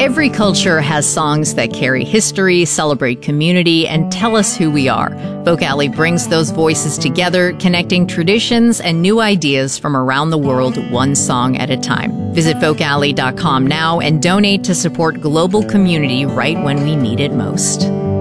Every culture has songs that carry history, celebrate community, and tell us who we are. Vocali brings those voices together, connecting traditions and new ideas from around the world, one song at a time. Visit vocali.com now and donate to support global community right when we need it most.